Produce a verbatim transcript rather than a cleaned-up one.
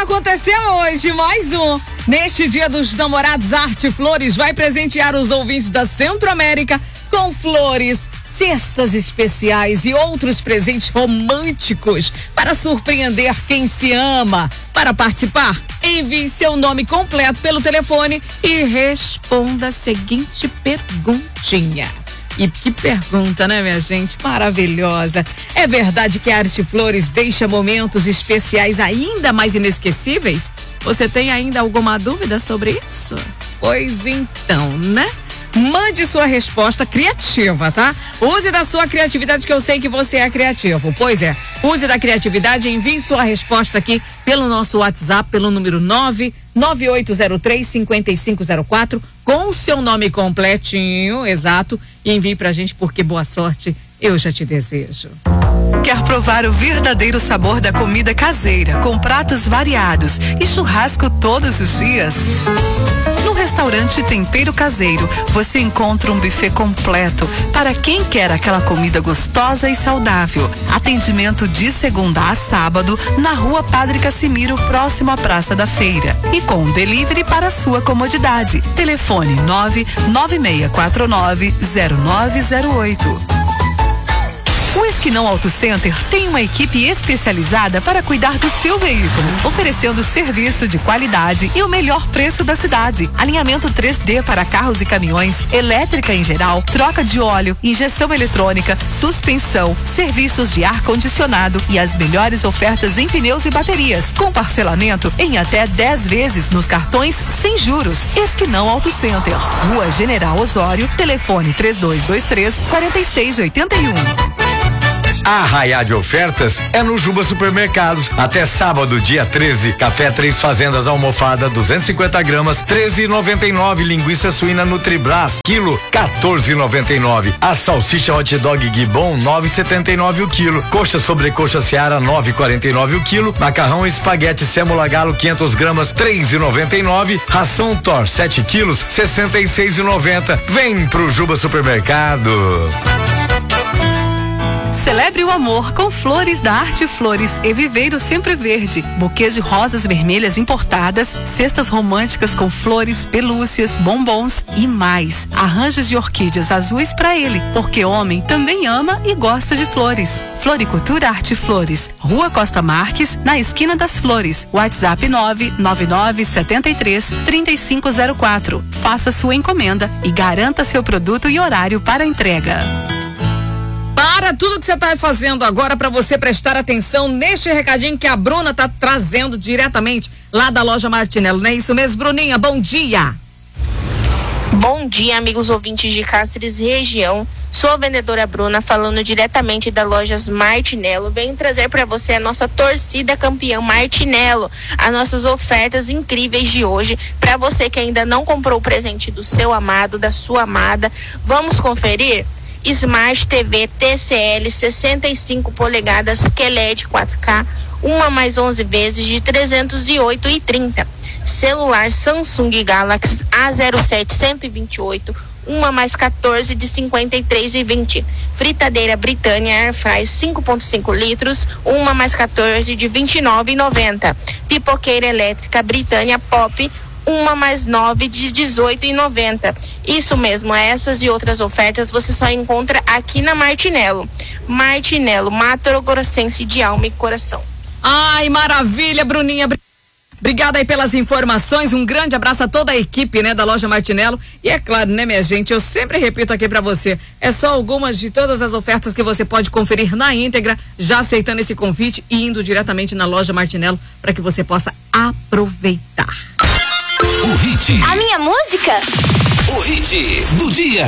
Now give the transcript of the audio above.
aconteceu hoje, mais um. Neste Dia dos Namorados, Arte Flores vai presentear os ouvintes da Centro-América com flores, cestas especiais e outros presentes românticos para surpreender quem se ama. Para participar, envie seu nome completo pelo telefone e responda a seguinte perguntinha. E que pergunta, né, minha gente? Maravilhosa. É verdade que a Arte Flores deixa momentos especiais ainda mais inesquecíveis? Você tem ainda alguma dúvida sobre isso? Pois então, né? Mande sua resposta criativa, tá? Use da sua criatividade, que eu sei que você é criativo. Pois é, use da criatividade e envie sua resposta aqui pelo nosso WhatsApp, pelo número nove nove oito zero três cinco cinco zero quatro, com o seu nome completinho, exato, e envie pra gente, porque boa sorte eu já te desejo. Quer provar o verdadeiro sabor da comida caseira, com pratos variados e churrasco todos os dias? No restaurante Tempero Caseiro, você encontra um buffet completo para quem quer aquela comida gostosa e saudável. Atendimento de segunda a sábado, na Rua Padre Cassimiro, próximo à Praça da Feira. E com delivery para sua comodidade. Telefone nove nove seis quatro nove zero nove zero oito. O Esquinão Auto Center tem uma equipe especializada para cuidar do seu veículo, oferecendo serviço de qualidade e o melhor preço da cidade. Alinhamento três D para carros e caminhões, elétrica em geral, troca de óleo, injeção eletrônica, suspensão, serviços de ar-condicionado e as melhores ofertas em pneus e baterias, com parcelamento em até dez vezes nos cartões sem juros. Esquinão Auto Center, Rua General Osório, telefone três dois dois três, quatro seis oito um. A arraiá de ofertas é no Juba Supermercados. Até sábado, dia treze, café Três Fazendas almofada, duzentos e cinquenta gramas, treze e noventa e nove. Linguiça suína Nutribras, quilo, quatorze e noventa e nove. A salsicha hot dog Gibon, nove e setenta e nove o quilo. Coxa sobrecoxa Seara, nove e quarenta e nove o quilo. Macarrão espaguete Sêmola Galo, quinhentas gramas, três e noventa e nove. Ração Thor, sete quilos, sessenta e seis e noventa. Vem pro Juba Supermercado. Celebre o amor com flores da Arte Flores e Viveiro Sempre Verde. Buquês de rosas vermelhas importadas, cestas românticas com flores, pelúcias, bombons e mais. Arranjos de orquídeas azuis para ele, porque homem também ama e gosta de flores. Floricultura Arte Flores, Rua Costa Marques, na esquina das Flores. WhatsApp nove nove nove sete três, três cinco zero quatro. Faça sua encomenda e garanta seu produto e horário para entrega. Para tudo que você está fazendo agora, para você prestar atenção neste recadinho que a Bruna está trazendo diretamente lá da loja Martinello. Não é isso mesmo, Bruninha? Bom dia. Bom dia, amigos ouvintes de Cáceres região. Sou a vendedora Bruna, falando diretamente da lojas Martinello. Venho trazer para você a nossa torcida campeã Martinello, as nossas ofertas incríveis de hoje. Para você que ainda não comprou o presente do seu amado, da sua amada, vamos conferir? Smart T V T C L sessenta e cinco polegadas Q L E D quatro K, uma mais onze vezes de trezentos e oito e trinta. Celular Samsung Galaxy A zero sete cento e vinte e oito, uma mais quatorze de cinquenta e três e vinte. Fritadeira Britânia Airfry cinco ponto cinco litros, uma mais quatorze de vinte e nove e noventa. Pipoqueira elétrica Britânia Pop, uma mais nove de dezoito e noventa. Isso mesmo, essas e outras ofertas você só encontra aqui na Martinello. Martinello, Mato Grossense de alma e coração. Ai, maravilha, Bruninha. Obrigada aí pelas informações, um grande abraço a toda a equipe, né, da loja Martinello. E é claro, né, minha gente, eu sempre repito aqui pra você, é só algumas de todas as ofertas que você pode conferir na íntegra, já aceitando esse convite e indo diretamente na loja Martinello para que você possa aproveitar. O hit. A minha música? O hit do dia.